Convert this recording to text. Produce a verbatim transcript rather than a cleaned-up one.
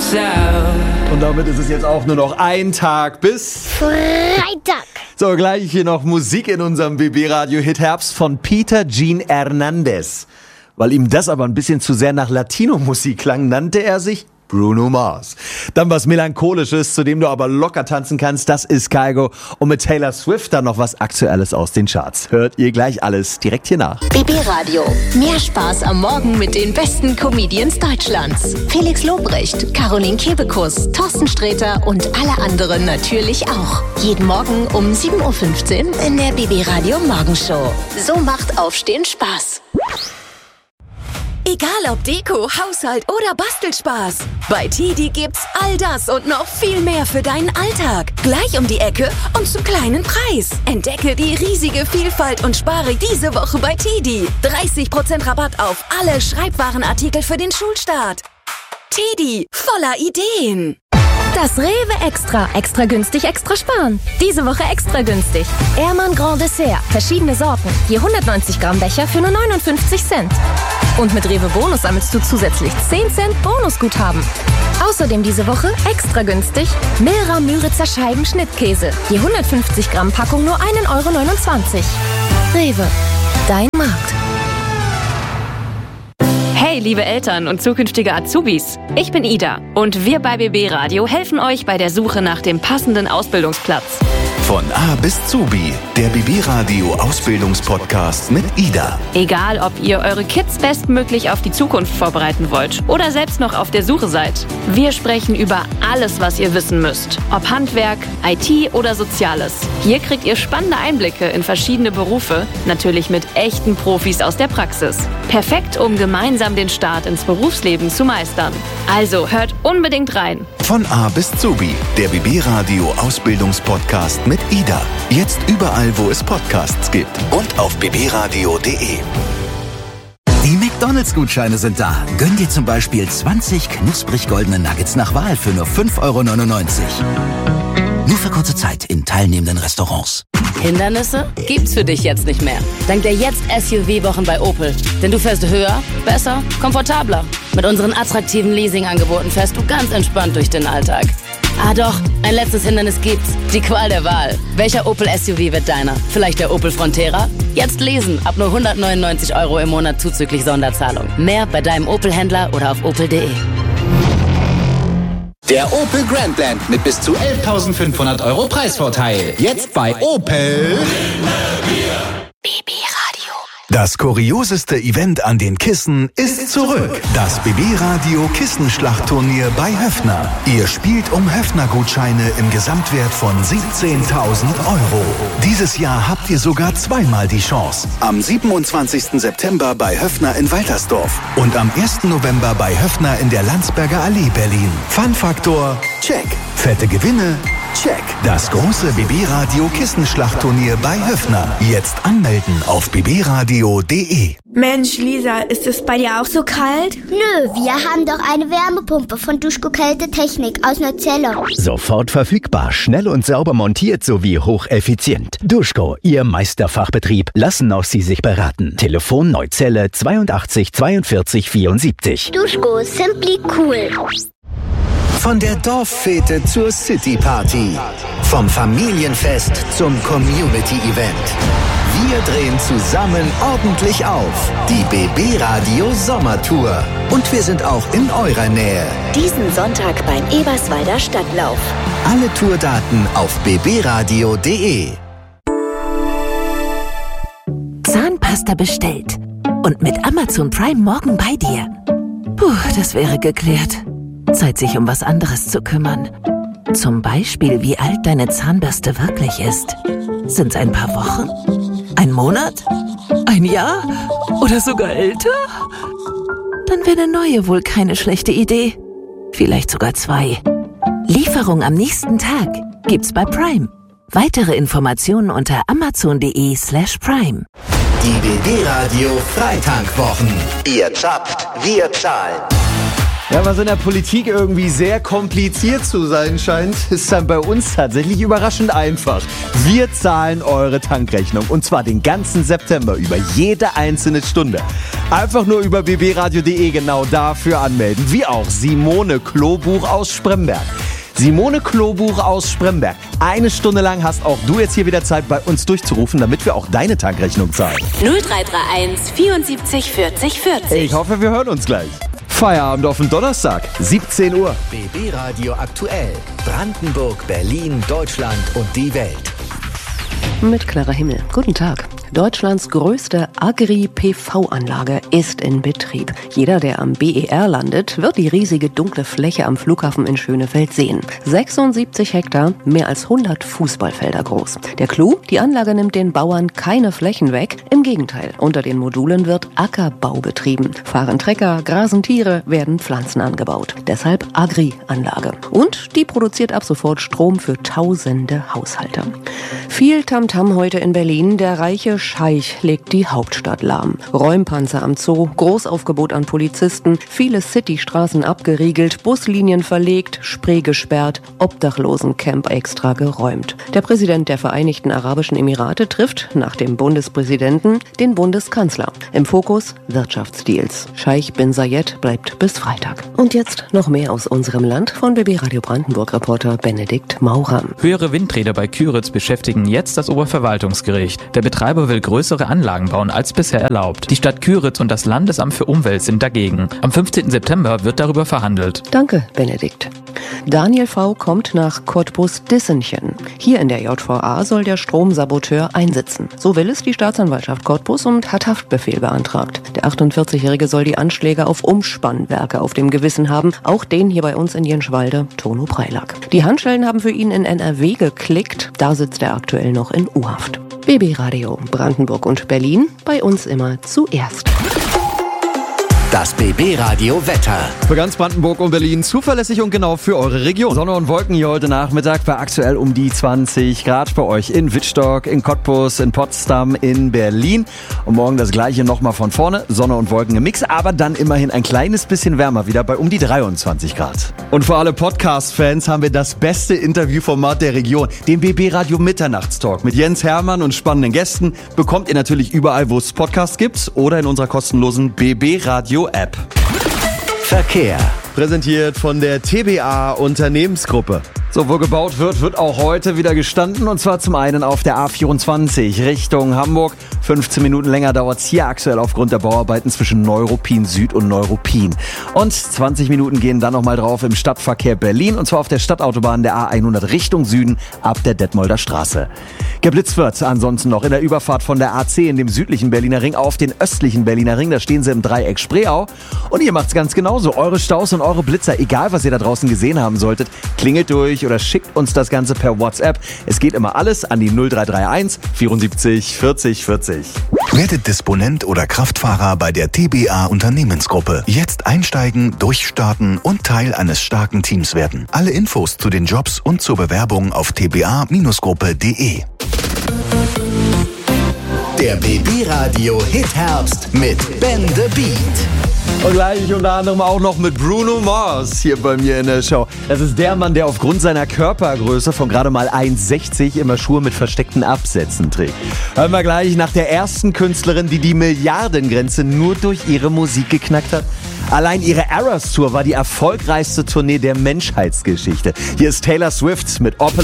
Und damit ist es jetzt auch nur noch ein Tag bis Freitag. So, gleich hier noch Musik in unserem B B-Radio-Hit Herbst von Peter Gene Hernandez. Weil ihm das aber ein bisschen zu sehr nach Latino-Musik klang, nannte er sich Bruno Mars. Dann was Melancholisches, zu dem du aber locker tanzen kannst, das ist Kygo. Und mit Taylor Swift dann noch was Aktuelles aus den Charts. Hört ihr gleich alles direkt hier nach. B B-Radio. Mehr Spaß am Morgen mit den besten Comedians Deutschlands. Felix Lobrecht, Caroline Kebekus, Thorsten Sträter und alle anderen natürlich auch. Jeden Morgen um sieben Uhr fünfzehn in der B B-Radio Morgenshow. So macht Aufstehen Spaß. Egal ob Deko, Haushalt oder Bastelspaß. Bei Tidi gibt's all das und noch viel mehr für deinen Alltag. Gleich um die Ecke und zum kleinen Preis. Entdecke die riesige Vielfalt und spare diese Woche bei Tidi. dreißig Prozent Rabatt auf alle Schreibwarenartikel für den Schulstart. Tidi, voller Ideen. Das Rewe Extra. Extra günstig, extra sparen. Diese Woche extra günstig. Ehrmann Grand Dessert. Verschiedene Sorten. Je hundertneunzig Gramm Becher für nur neunundfünfzig Cent. Und mit Rewe Bonus sammelst du zusätzlich zehn Cent Bonusguthaben. Außerdem diese Woche extra günstig Milra Müritzer Scheiben Schnittkäse. Je hundertfünfzig Gramm Packung nur ein Euro neunundzwanzig. Rewe. Dein Markt. Hey, liebe Eltern und zukünftige Azubis. Ich bin Ida und wir bei B B-Radio helfen euch bei der Suche nach dem passenden Ausbildungsplatz. Von A bis Zubi, der B B-Radio Ausbildungspodcast mit Ida. Egal, ob ihr eure Kids bestmöglich auf die Zukunft vorbereiten wollt oder selbst noch auf der Suche seid. Wir sprechen über alles, was ihr wissen müsst. Ob Handwerk, I T oder Soziales. Hier kriegt ihr spannende Einblicke in verschiedene Berufe, natürlich mit echten Profis aus der Praxis. Perfekt, um gemeinsam den Start ins Berufsleben zu meistern. Also hört unbedingt rein. Von A bis Zubi, der B B-Radio Ausbildungspodcast mit Ida. Jetzt überall, wo es Podcasts gibt und auf b b radio punkt d e. Die McDonalds-Gutscheine sind da. Gönn dir zum Beispiel zwanzig knusprig goldene Nuggets nach Wahl für nur fünf Euro neunundneunzig. Nur für kurze Zeit in teilnehmenden Restaurants. Hindernisse gibt's für dich jetzt nicht mehr. Dank der Jetzt-S U V-Wochen bei Opel. Denn du fährst höher, besser, komfortabler. Mit unseren attraktiven Leasing-Angeboten fährst du ganz entspannt durch den Alltag. Ah doch, ein letztes Hindernis gibt's. Die Qual der Wahl. Welcher Opel S U V wird deiner? Vielleicht der Opel Frontera? Jetzt lesen, ab nur hundertneunundneunzig Euro im Monat zuzüglich Sonderzahlung. Mehr bei deinem Opel-Händler oder auf opel punkt d e. Der Opel Grandland mit bis zu elftausendfünfhundert Euro Preisvorteil. Jetzt bei Opel. B B-Radio. Das kurioseste Event an den Kissen ist zurück. Das B B-Radio Kissenschlachtturnier bei Höffner. Ihr spielt um Höffner-Gutscheine im Gesamtwert von siebzehntausend Euro. Dieses Jahr habt ihr sogar zweimal die Chance. Am siebenundzwanzigsten September bei Höffner in Waltersdorf und am ersten November bei Höffner in der Landsberger Allee Berlin. Fun-Faktor, check. Fette Gewinne, check. Das große B B-Radio Kissenschlachtturnier bei Höffner. Jetzt anmelden auf b b radio punkt d e. Mensch, Lisa, ist es bei dir auch so kalt? Nö, wir haben doch eine Wärmepumpe von Duschko Kälte Technik aus Neuzelle. Sofort verfügbar, schnell und sauber montiert sowie hocheffizient. Duschko, Ihr Meisterfachbetrieb. Lassen auch Sie sich beraten. Telefon Neuzelle zweiundachtzig zweiundvierzig vierundsiebzig. Duschko, simply cool. Von der Dorffete zur City-Party. Vom Familienfest zum Community-Event. Wir drehen zusammen ordentlich auf. Die B B-Radio Sommertour. Und wir sind auch in eurer Nähe. Diesen Sonntag beim Eberswalder Stadtlauf. Alle Tourdaten auf b b radio punkt d e. Zahnpasta bestellt. Und mit Amazon Prime morgen bei dir. Puh, das wäre geklärt. Zeit, sich um was anderes zu kümmern. Zum Beispiel, wie alt deine Zahnbürste wirklich ist. Sind's ein paar Wochen? Ein Monat? Ein Jahr? Oder sogar älter? Dann wäre eine neue wohl keine schlechte Idee. Vielleicht sogar zwei. Lieferung am nächsten Tag gibt's bei Prime. Weitere Informationen unter amazon.de slash prime. Die B B-Radio Freitankwochen. Ihr zappt, wir zahlen. Ja, was in der Politik irgendwie sehr kompliziert zu sein scheint, ist dann bei uns tatsächlich überraschend einfach. Wir zahlen eure Tankrechnung und zwar den ganzen September über jede einzelne Stunde. Einfach nur über b b radio punkt d e genau dafür anmelden. Wie auch Simone Klobuch aus Spremberg. Simone Klobuch aus Spremberg. Eine Stunde lang hast auch du jetzt hier wieder Zeit, bei uns durchzurufen, damit wir auch deine Tankrechnung zahlen. null drei drei eins vierundsiebzig vierzig vierzig. Ich hoffe, wir hören uns gleich. Feierabend auf den Donnerstag, siebzehn Uhr. B B Radio aktuell. Brandenburg, Berlin, Deutschland und die Welt. Mit Clara Himmel. Guten Tag. Deutschlands größte Agri-P V-Anlage ist in Betrieb. Jeder, der am B E R landet, wird die riesige dunkle Fläche am Flughafen in Schönefeld sehen. sechsundsiebzig Hektar, mehr als hundert Fußballfelder groß. Der Clou, die Anlage nimmt den Bauern keine Flächen weg. Im Gegenteil, unter den Modulen wird Ackerbau betrieben. Fahren Trecker, grasen Tiere, werden Pflanzen angebaut. Deshalb Agri-Anlage. Und die produziert ab sofort Strom für tausende Haushalte. Viel Tamtam heute in Berlin. Der reiche Scheich legt die Hauptstadt lahm. Räumpanzer am Zoo, Großaufgebot an Polizisten, viele Citystraßen abgeriegelt, Buslinien verlegt, Spree gesperrt, Obdachlosencamp extra geräumt. Der Präsident der Vereinigten Arabischen Emirate trifft nach dem Bundespräsidenten den Bundeskanzler. Im Fokus Wirtschaftsdeals. Scheich bin Zayed bleibt bis Freitag. Und jetzt noch mehr aus unserem Land von B B Radio Brandenburg-Reporter Benedikt Maurer. Höhere Windräder bei Küritz beschäftigen jetzt das Oberverwaltungsgericht. Der Betreiber will größere Anlagen bauen als bisher erlaubt. Die Stadt Küritz und das Landesamt für Umwelt sind dagegen. Am fünfzehnten September wird darüber verhandelt. Danke, Benedikt. Daniel V. kommt nach Cottbus-Dissenchen. Hier in der J V A soll der Stromsaboteur einsitzen. So will es die Staatsanwaltschaft Cottbus und hat Haftbefehl beantragt. Der achtundvierzigjährige soll die Anschläge auf Umspannwerke auf dem Gewissen haben. Auch den hier bei uns in Jenschwalde, Tono Preilack. Die Handschellen haben für ihn in N R W geklickt. Da sitzt er aktuell noch in U-Haft. B B Radio Brandenburg und Berlin, bei uns immer zuerst. Das B B Radio Wetter. Für ganz Brandenburg und Berlin zuverlässig und genau für eure Region. Sonne und Wolken hier heute Nachmittag bei aktuell um die zwanzig Grad bei euch in Wittstock, in Cottbus, in Potsdam, in Berlin. Und morgen das gleiche nochmal von vorne. Sonne und Wolken im Mix, aber dann immerhin ein kleines bisschen wärmer wieder bei um die dreiundzwanzig Grad. Und für alle Podcast-Fans haben wir das beste Interviewformat der Region, den B B Radio Mitternachtstalk mit Jens Hermann und spannenden Gästen. Bekommt ihr natürlich überall, wo es Podcasts gibt oder in unserer kostenlosen B B Radio App. Verkehr. Präsentiert von der T B A Unternehmensgruppe. So, wo gebaut wird, wird auch heute wieder gestanden. Und zwar zum einen auf der A vierundzwanzig Richtung Hamburg. fünfzehn Minuten länger dauert's hier aktuell aufgrund der Bauarbeiten zwischen Neuruppin Süd und Neuruppin. Und zwanzig Minuten gehen dann nochmal drauf im Stadtverkehr Berlin. Und zwar auf der Stadtautobahn der A hundert Richtung Süden ab der Detmolder Straße. Geblitzt wird ansonsten noch in der Überfahrt von der A zehn in dem südlichen Berliner Ring auf den östlichen Berliner Ring. Da stehen sie im Dreieck Spreeau. Und ihr macht's ganz genauso. Eure Staus und eure Blitzer, egal was ihr da draußen gesehen haben solltet, klingelt durch oder schickt uns das Ganze per WhatsApp. Es geht immer alles an die null drei drei eins vierundsiebzig vierzig vierzig. Werdet Disponent oder Kraftfahrer bei der T B A Unternehmensgruppe. Jetzt einsteigen, durchstarten und Teil eines starken Teams werden. Alle Infos zu den Jobs und zur Bewerbung auf t b a Gruppe punkt d e. Der B B Radio Hit Herbst mit Ben the Beat. Und gleich unter anderem auch noch mit Bruno Mars hier bei mir in der Show. Das ist der Mann, der aufgrund seiner Körpergröße von gerade mal eins sechzig immer Schuhe mit versteckten Absätzen trägt. Hören wir gleich nach der ersten Künstlerin, die die Milliardengrenze nur durch ihre Musik geknackt hat. Allein ihre Eras Tour war die erfolgreichste Tournee der Menschheitsgeschichte. Hier ist Taylor Swift mit Opel.